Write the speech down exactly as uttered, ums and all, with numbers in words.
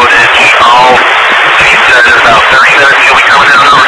footage. All he said is about thirty minutes